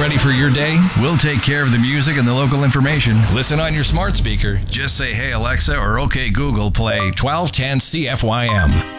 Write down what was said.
ready for your day? We'll take care of the music and the local information. Listen on your smart speaker. Just say, "Hey Alexa," or "Okay Google, play 1210 CFYM."